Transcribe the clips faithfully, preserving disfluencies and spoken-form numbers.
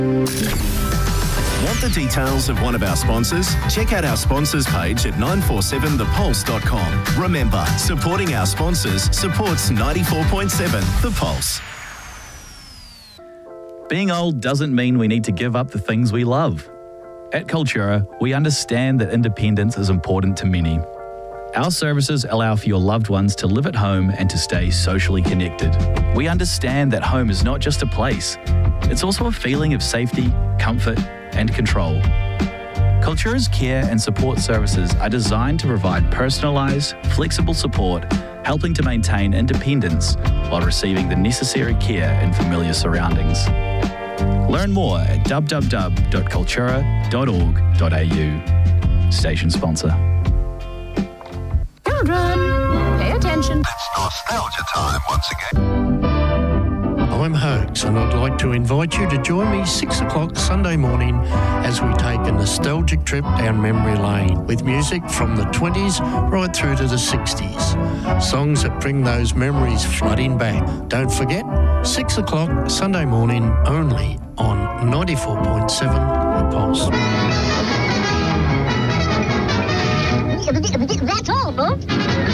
Want the details of one of our sponsors? Check out our sponsors page at nine four seven the pulse dot com. Remember, supporting our sponsors supports ninety-four point seven The Pulse. Being old doesn't mean we need to give up the things we love. At Cultura, we understand that independence is important to many. Our services allow for your loved ones to live at home and to stay socially connected. We understand that home is not just a place. It's also a feeling of safety, comfort, and control. Cultura's care and support services are designed to provide personalised, flexible support, helping to maintain independence while receiving the necessary care in familiar surroundings. Learn more at w w w dot cultura dot org dot a u. Station sponsor. Children, pay attention. It's nostalgia time once again. I'm Hoax, and I'd like to invite you to join me six o'clock Sunday morning as we take a nostalgic trip down memory lane with music from the twenties right through to the sixties. Songs that bring those memories flooding back. Don't forget, six o'clock Sunday morning only on ninety-four point seven The Pulse. That's all, folks.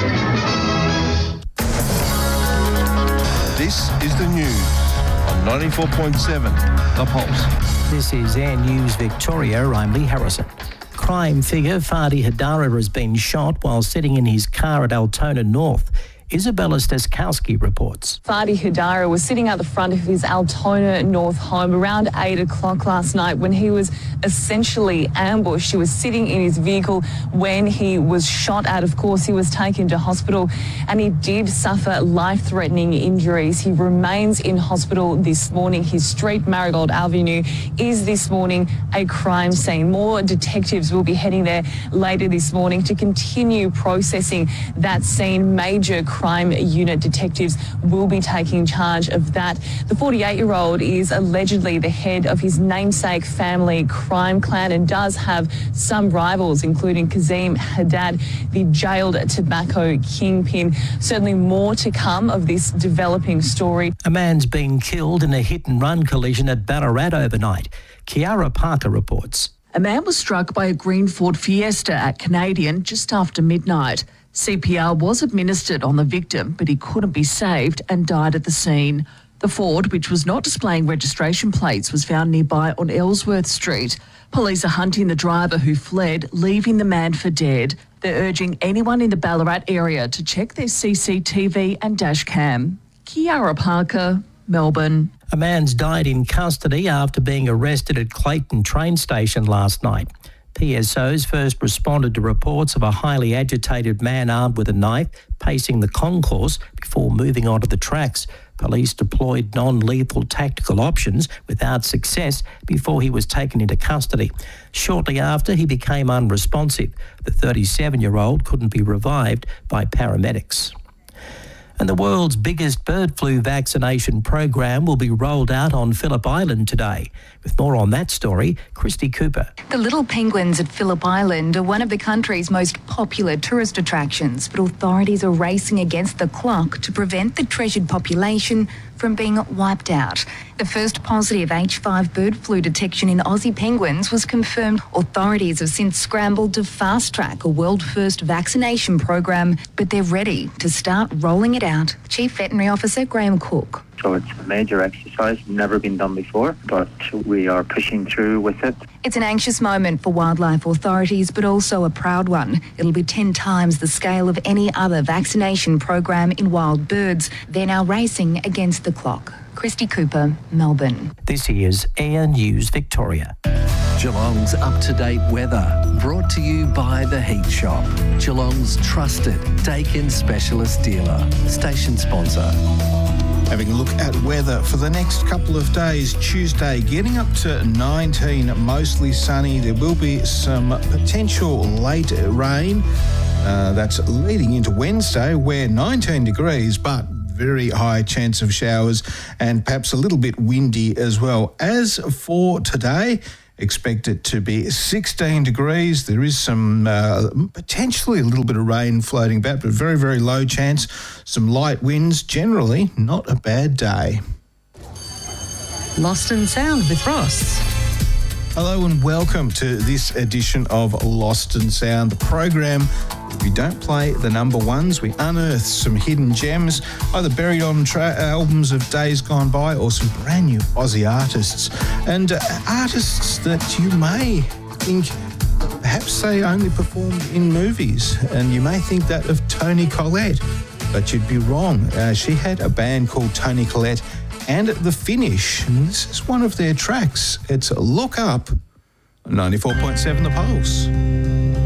This is the news on ninety-four point seven The Pulse. This is Air News Victoria. I'm Lee Harrison. Crime figure Fadi Hadara has been shot while sitting in his car at Altona North. Isabella Steskowski reports. Fadi Hadara was sitting out the front of his Altona North home around eight o'clock last night when he was essentially ambushed. He was sitting in his vehicle when he was shot at. Of course, he was taken to hospital and he did suffer life-threatening injuries. He remains in hospital this morning. His street, Marigold Avenue, is this morning a crime scene. More detectives will be heading there later this morning to continue processing that scene. Major crime unit detectives will be taking charge of that. The forty-eight-year-old is allegedly the head of his namesake family crime clan and does have some rivals, including Kazim Haddad, the jailed tobacco kingpin. Certainly more to come of this developing story. A man's been killed in a hit-and-run collision at Ballarat overnight. Kiara Parker reports. A man was struck by a green Ford Fiesta at Canadian just after midnight. C P R was administered on the victim, but he couldn't be saved and died at the scene. The Ford, which was not displaying registration plates, was found nearby on Ellsworth Street. Police are hunting the driver who fled, leaving the man for dead. They're urging anyone in the Ballarat area to check their C C T V and dash cam. Kiara Parker, Melbourne. A man's died in custody after being arrested at Clayton train station last night. P S Os first responded to reports of a highly agitated man armed with a knife pacing the concourse before moving onto the tracks. Police deployed non-lethal tactical options without success before he was taken into custody. Shortly after, he became unresponsive. The thirty-seven-year-old couldn't be revived by paramedics. And the world's biggest bird flu vaccination program will be rolled out on Phillip Island today. With more on that story, Christy Cooper. The little penguins at Phillip Island are one of the country's most popular tourist attractions, but authorities are racing against the clock to prevent the treasured population from being wiped out. The first positive H five bird flu detection in Aussie penguins was confirmed. Authorities have since scrambled to fast-track a world-first vaccination program, but they're ready to start rolling it out. Chief Veterinary Officer Graham Cook. So it's a major exercise, never been done before, but we are pushing through with it. It's an anxious moment for wildlife authorities, but also a proud one. It'll be ten times the scale of any other vaccination program in wild birds. They're now racing against the clock. Christy Cooper, Melbourne. This is Air News Victoria. Geelong's up-to-date weather, brought to you by The Heat Shop, Geelong's trusted Dakin specialist dealer. Station sponsor. Having a look at weather for the next couple of days. Tuesday getting up to nineteen, mostly sunny. There will be some potential late rain. Uh, that's leading into Wednesday where nineteen degrees, but very high chance of showers and perhaps a little bit windy as well. As for today, expect it to be sixteen degrees. There is some uh, potentially a little bit of rain floating about, but very, very low chance. Some light winds. Generally, not a bad day. Lost in Sound with Ross. Hello and welcome to this edition of Lost in Sound, the program where we don't play the number ones, we unearth some hidden gems, either buried on tra- albums of days gone by or some brand new Aussie artists. And uh, artists that you may think perhaps they only performed in movies, and you may think that of Toni Collette, but you'd be wrong. Uh, she had a band called Toni Collette and The Finish, and this is one of their tracks. It's Look Up, ninety-four point seven The Pulse.